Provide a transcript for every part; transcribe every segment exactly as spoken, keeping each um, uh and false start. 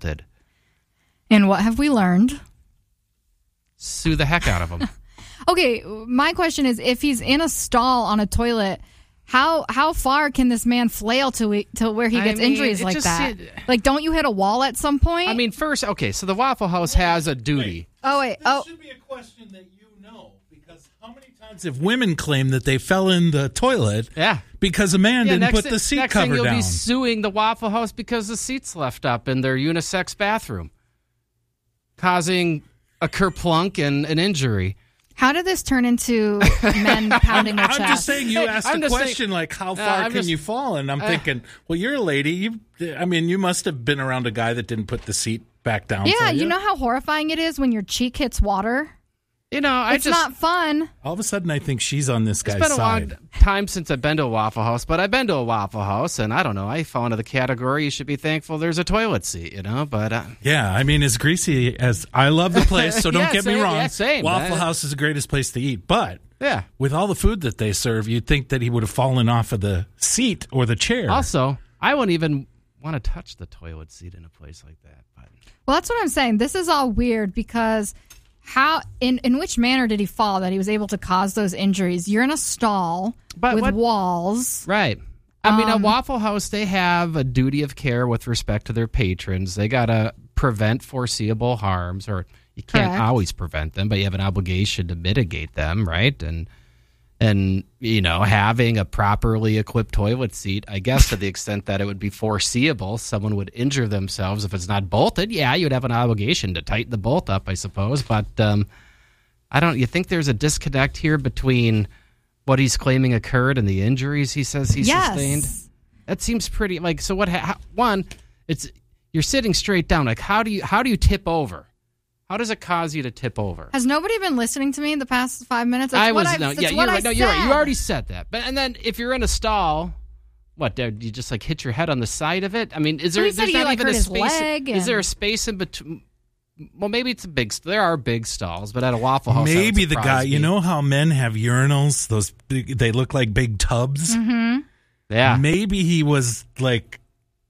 bolted. And what have we learned? Sue the heck out of him. Okay, my question is, if he's in a stall on a toilet, how how far can this man flail to we, to where he gets I mean, injuries it like just- that? it- Like, don't you hit a wall at some point? I mean, first, okay, so the Waffle House has a duty. oh wait, This oh, should be a question that you know, because how many times have women claimed that they fell in the toilet Yeah. because a man Yeah, didn't next put thi- the seat next cover thing you'll down? be suing the Waffle House because the seat's left up in their unisex bathroom, causing a kerplunk and an injury. how did this turn into men pounding their I'm chest? just saying you asked I'm a just saying- question like, how Uh, far I'm can just- you fall? And I'm uh, thinking, well, you're a lady. You, I mean, you must have been around a guy that didn't put the seat back down. Yeah, for you you know how horrifying it is when your cheek hits water? You know, I It's just not fun. All of a sudden, I think she's on this it's guy's been a side. long time since I've been to a Waffle House, but I've been to a Waffle House, and I don't know. I fall into the category you should be thankful there's a toilet seat, you know. But uh, Yeah, I mean, as greasy as I love the place, so don't Yeah, get me same- wrong. yeah, same. Waffle I- House is the greatest place to eat, but yeah. with all the food that they serve, you'd think that he would have fallen off of the seat or the chair. Also, I wouldn't even want to touch the toilet seat in a place like that. But Well, that's what I'm saying. This is all weird because how in, in which manner did he fall that he was able to cause those injuries? You're in a stall But with what- walls. right. I mean, a Um, Waffle House, they have a duty of care with respect to their patrons. They got to prevent foreseeable harms, or you can't Correct. always prevent them, but you have an obligation to mitigate them, right? And, and you know, having a properly equipped toilet seat, I guess to the extent that it would be foreseeable someone would injure themselves if it's not bolted, yeah, you'd have an obligation to tighten the bolt up, I suppose. But um, I don't, you think there's a disconnect here between what he's claiming occurred and the injuries he says he Yes. sustained? That seems pretty, like, so what, ha- how, one, it's, you're sitting straight down. Like, how do you, how do you tip over? How does it cause you to tip over? Has nobody been listening to me in the past five minutes? That's I what was, I've, no, that's yeah, you're what I right. No, you're right. You said. already said that. But, and then if you're in a stall, what, do you just like hit your head on the side of it? I mean, is there, Well, he said there's he, not like, even hurt a his space? leg Is there a and- space in between? Well, maybe it's a big, there are big stalls, but at a Waffle House, that would Maybe the surprise guy, me. you know how men have urinals? Those big, they look like big tubs. Mm-hmm. Yeah. Maybe he was like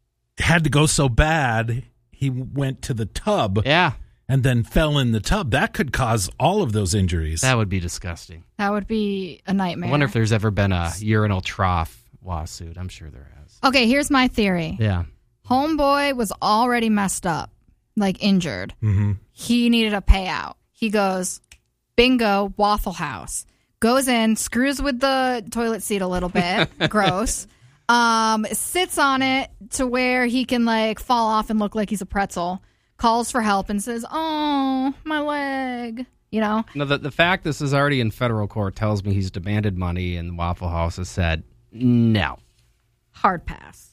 had to go so bad he went to the tub Yeah. and then fell in the tub. That could cause all of those injuries. That would be disgusting. That would be a nightmare. I wonder if there's ever been a urinal trough lawsuit. I'm sure there has. Okay, here's my theory. Yeah. Homeboy was already messed up, like injured. Mm-hmm. He needed a payout. He goes, bingo, Waffle House. Goes in, screws with the toilet seat a little bit. Gross. Um, sits on it to where he can like fall off and look like he's a pretzel. Calls for help and says, "Oh, my leg." You know? No, the, the fact this is already in federal court tells me he's demanded money, and Waffle House has said no. Hard pass.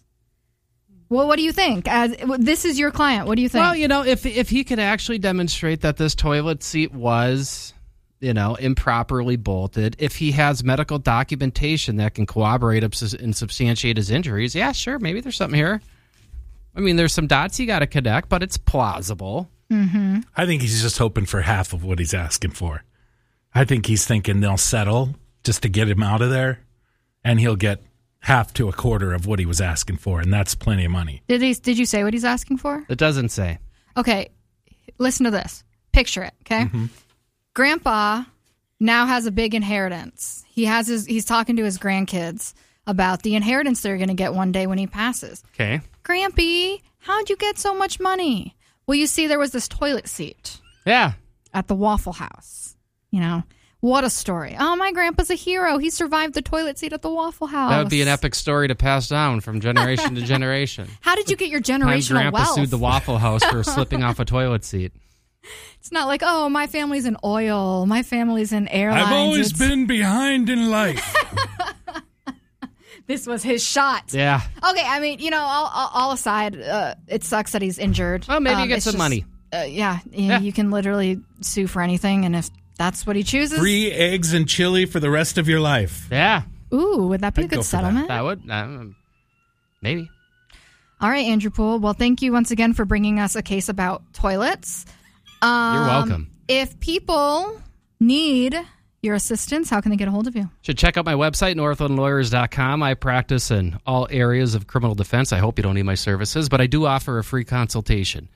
Well, what do you think? As this is your client, what do you think? Well, you know, if if he could actually demonstrate that this toilet seat was, you know, improperly bolted, if he has medical documentation that can corroborate and substantiate his injuries, yeah, sure, maybe there's something here. I mean, there's some dots you got to connect, but it's plausible. Mm-hmm. I think he's just hoping for half of what he's asking for. I think he's thinking they'll settle just to get him out of there, and he'll get half to a quarter of what he was asking for, and that's plenty of money. Did he? Did you say what he's asking for? It doesn't say. Okay, listen to this. Picture it. Okay, Mm-hmm. Grandpa now has a big inheritance. He has his. He's talking to his grandkids about the inheritance they're going to get one day when he passes. Okay. Grampy, how'd you get so much money? Well, you see, there was this toilet seat Yeah. at the Waffle House. You know, what a story. Oh, my grandpa's a hero. He survived the toilet seat at the Waffle House. That would be an epic story to pass down from generation to generation. How did you get your Time generational Grandpa wealth? sued the Waffle House for slipping off a toilet seat. It's not like, oh, my family's in oil. My family's in airlines. I've always It's- been behind in life. This was his shot. Yeah. Okay, I mean, you know, all, all, all aside, uh, it sucks that he's injured. Well, maybe Um, you get it's some just- money. Uh, yeah, you, Yeah. you can literally sue for anything, and if that's what he chooses, Free eggs and chili for the rest of your life. Yeah. ooh, would that be I'd a go good for that. settlement? That would. Um, maybe. All right, Andrew Poole. Well, thank you once again for bringing us a case about toilets. Um, You're welcome. If people need your assistance, how can they get a hold of you? Should check out my website, northland lawyers dot com. I practice in all areas of criminal defense. I hope you don't need my services, but I do offer a free consultation.